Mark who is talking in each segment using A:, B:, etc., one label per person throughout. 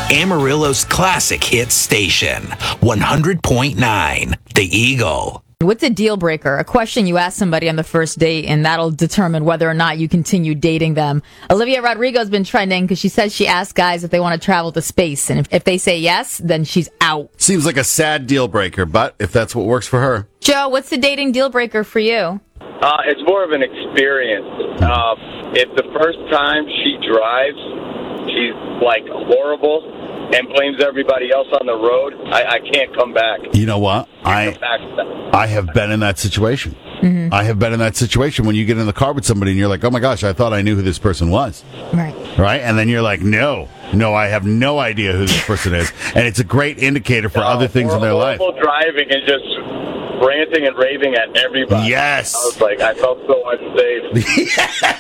A: Amarillo's classic hit station, 100.9 The Eagle.
B: What's a deal breaker? A question you ask somebody on the first date, and that'll determine whether or not you continue dating them. Olivia Rodrigo's been trending because she says she asks guys if they want to travel to space, and if they say yes, then she's out.
C: Seems like a sad deal breaker, but if that's what works for her.
B: Joe, what's the dating deal breaker for you?
D: It's more of an experience. If the first time she drives, she's like horrible and blames everybody else on the road, I can't come back.
C: You know what? I have been in that situation. Mm-hmm. I have been in that situation when you get in the car with somebody and you're like, oh my gosh, I thought I knew who this person was. Right? And then you're like, no, I have no idea who this person is. And it's a great indicator for other things in their life.
D: Driving and just ranting and raving at everybody.
C: Yes.
D: I was like, I felt so unsafe.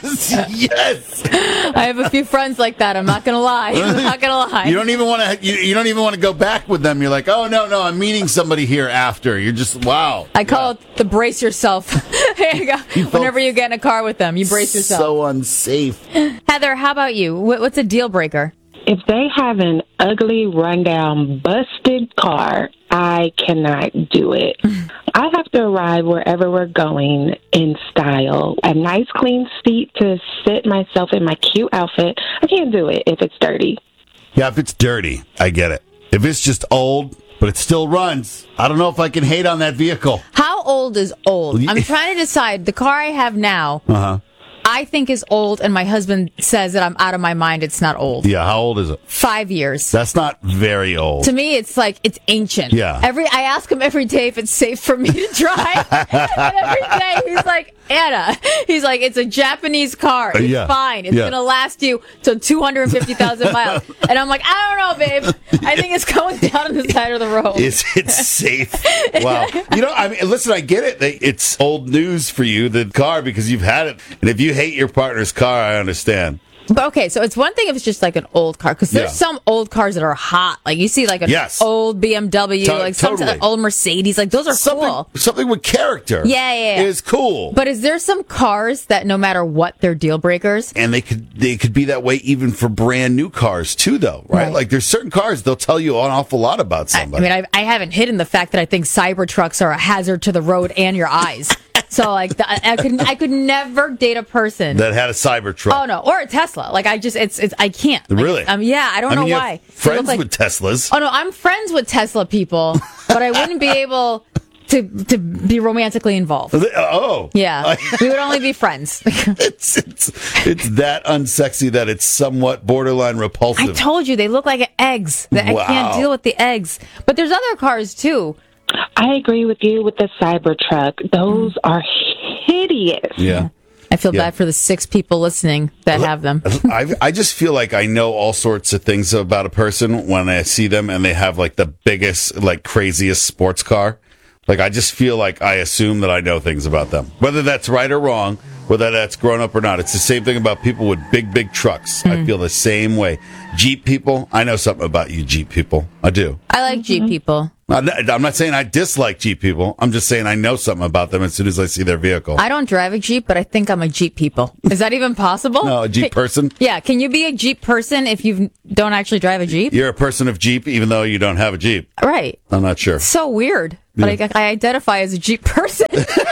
C: Yes.
B: I have a few friends like that. I'm not gonna lie.
C: You don't even want to. You don't even want to go back with them. You're like, oh no, I'm meeting somebody here after. You're just wow.
B: I call it the brace yourself. Here you go. Whenever you get in a car with them, you brace yourself.
C: So unsafe.
B: Heather, how about you? What's a deal breaker?
E: If they have an ugly, rundown, busted car, I cannot do it. I have to arrive wherever we're going in style. A nice, clean seat to sit myself in my cute outfit. I can't do it if it's dirty.
C: Yeah, if it's dirty, I get it. If it's just old, but it still runs, I don't know if I can hate on that vehicle.
B: How old is old? I'm trying to decide. The car I have now, I think is old, and my husband says that I'm out of my mind. It's not old.
C: Yeah, how old is it?
B: 5 years.
C: That's not very old.
B: To me, it's like, it's ancient.
C: Yeah.
B: I ask him every day if it's safe for me to drive. And every day he's like, Anna, it's a Japanese car. It's fine. It's going to last you till 250,000 miles. And I'm like, I don't know, babe. I think it's going down on the side of the road.
C: Is it safe? Wow. Listen, I get it. It's old news for you, the car, because you've had it. And if you hate your partner's car, I understand.
B: But okay, so it's one thing if it's just like an old car, because there's some old cars that are hot. Like you see like an old BMW, some old Mercedes, like those are cool.
C: Something with character is cool.
B: But is there some cars that no matter what, they're deal breakers?
C: And they could be that way even for brand new cars too, though, right? Like there's certain cars, they'll tell you an awful lot about somebody.
B: I haven't hidden the fact that I think Cybertrucks are a hazard to the road and your eyes. So I could never date a person
C: that had a Cybertruck.
B: Oh no, or a Tesla. Like I can't.
C: Really?
B: I don't know why.
C: Friends with Teslas.
B: Oh no, I'm friends with Tesla people, but I wouldn't be able to be romantically involved.
C: Oh.
B: Yeah. We would only be friends.
C: It's that unsexy that it's somewhat borderline repulsive.
B: I told you they look like eggs. I can't deal with the eggs. But there's other cars too.
E: I agree with you with the Cybertruck. Those are hideous.
C: Yeah.
B: I feel bad for the 6 people listening that have them.
C: I just feel like I know all sorts of things about a person when I see them and they have like the biggest, like craziest sports car. Like I just feel like I assume that I know things about them. Whether that's right or wrong, whether that's grown up or not. It's the same thing about people with big trucks. I feel the same way. Jeep people, I know something about you Jeep people. I do.
B: I like Jeep people.
C: I'm not saying I dislike Jeep people. I'm just saying I know something about them as soon as I see their vehicle.
B: I don't drive a Jeep, but I think I'm a Jeep people. Is that even possible?
C: No, a Jeep person?
B: Yeah. Can you be a Jeep person if you don't actually drive a Jeep?
C: You're a person of Jeep even though you don't have a Jeep.
B: Right.
C: I'm not sure.
B: It's so weird. But I identify as a Jeep person.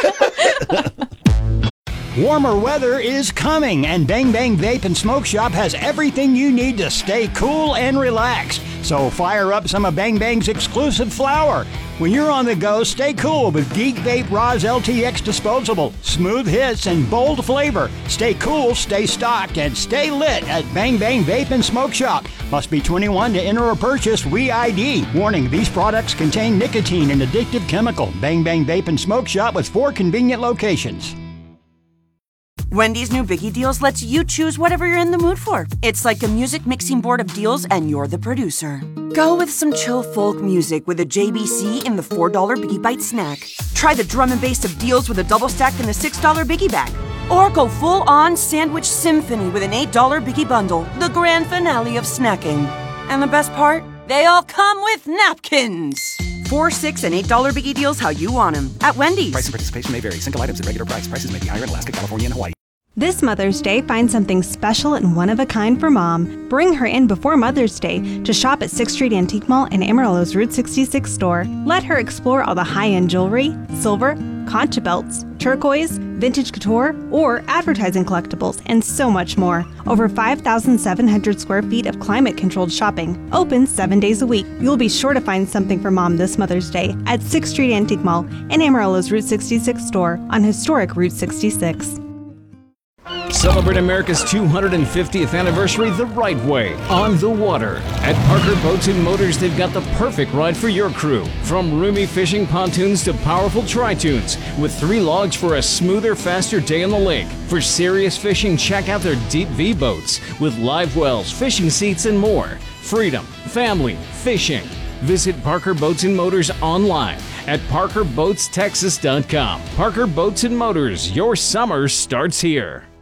F: Warmer weather is coming, and Bang Bang Vape and Smoke Shop has everything you need to stay cool and relaxed. So fire up some of Bang Bang's exclusive flower. When you're on the go, stay cool with Geek Vape Roz LTX Disposable. Smooth hits and bold flavor. Stay cool, stay stocked, and stay lit at Bang Bang Vape and Smoke Shop. Must be 21 to enter or purchase WeID. Warning, these products contain nicotine and addictive chemical. Bang Bang Vape and Smoke Shop with 4 convenient locations.
G: Wendy's new Biggie Deals lets you choose whatever you're in the mood for. It's like a music mixing board of deals, and you're the producer. Go with some chill folk music with a JBC in the $4 Biggie Bite snack. Try the drum and bass of deals with a double stack in the $6 Biggie Bag. Or go full-on sandwich symphony with an $8 Biggie Bundle, the grand finale of snacking. And the best part? They all come with napkins. $4, $6, and $8 Biggie Deals how you want them at Wendy's.
H: Price and participation may vary. Single items at regular price. Prices may be higher in Alaska, California, and Hawaii. This Mother's Day, find something special and one-of-a-kind for Mom. Bring her in before Mother's Day to shop at 6th Street Antique Mall and Amarillo's Route 66 store. Let her explore all the high-end jewelry, silver, concha belts, turquoise, vintage couture, or advertising collectibles, and so much more. Over 5,700 square feet of climate-controlled shopping. Open 7 days a week. You'll be sure to find something for Mom this Mother's Day at 6th Street Antique Mall and Amarillo's Route 66 store on historic Route 66.
I: Celebrate America's 250th anniversary the right way, on the water. At Parker Boats and Motors, they've got the perfect ride for your crew. From roomy fishing pontoons to powerful tri-tunes, with 3 logs for a smoother, faster day on the lake. For serious fishing, check out their Deep V boats with live wells, fishing seats, and more. Freedom, family, fishing. Visit Parker Boats and Motors online at parkerboatstexas.com. Parker Boats and Motors, your summer starts here.